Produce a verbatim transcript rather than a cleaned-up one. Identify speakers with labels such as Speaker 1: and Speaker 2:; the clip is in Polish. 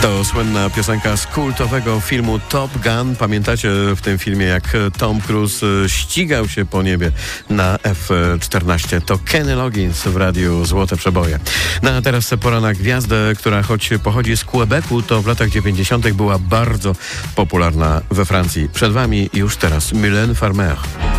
Speaker 1: To słynna piosenka z kultowego filmu Top Gun. Pamiętacie w tym filmie, jak Tom Cruise ścigał się po niebie na F czternaście? To Kenny Loggins w radiu Złote Przeboje. No a teraz pora na gwiazdę, która choć pochodzi z Quebecu, to w latach dziewięćdziesiątych była bardzo popularna we Francji. Przed wami już teraz Mylène Farmer.